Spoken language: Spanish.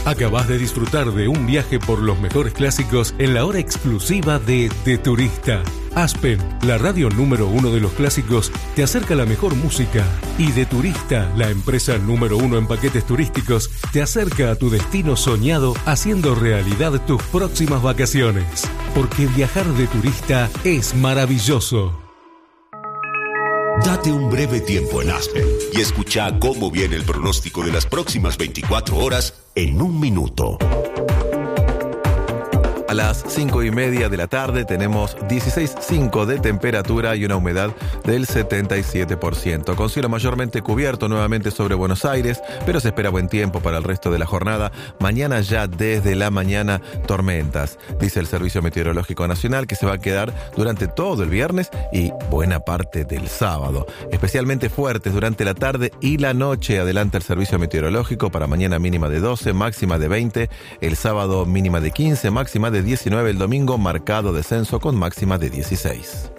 Acabás de disfrutar de un viaje por los mejores clásicos en la hora exclusiva de Turista. Aspen, la radio número 1 de los clásicos, te acerca la mejor música. Y De Turista, la empresa número 1 en paquetes turísticos, te acerca a tu destino soñado, haciendo realidad tus próximas vacaciones. Porque viajar de turista es maravilloso. Date un breve tiempo en Aspen y escucha cómo viene el pronóstico de las próximas 24 horas en un minuto. A las 5:30 de la tarde tenemos 16,5 de temperatura y una humedad del 77%. Con cielo mayormente cubierto nuevamente sobre Buenos Aires, pero se espera buen tiempo para el resto de la jornada. Mañana ya desde la mañana tormentas. Dice el Servicio Meteorológico Nacional que se va a quedar durante todo el viernes y buena parte del sábado. Especialmente fuertes durante la tarde y la noche. Adelanta el Servicio Meteorológico para mañana mínima de 12, máxima de 20. El sábado mínima de 15, máxima de 19, el domingo marcado descenso con máxima de 16.